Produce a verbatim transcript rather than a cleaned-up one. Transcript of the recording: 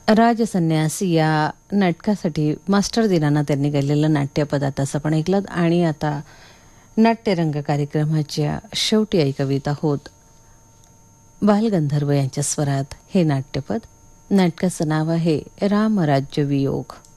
राजसन्यासी या नाटकासाठी मास्टर दिनाना त्यांनी गायलेलं नाट्यपद आता आपण ऐकलं. आणि आता नाट्यरंग कार्यक्रमाच्या शेवटी ऐकवीत आहोत बालगंधर्व यांच्या स्वरात हे नाट्यपद. नाटकाचं नाव आहे रामराज्य वियोग.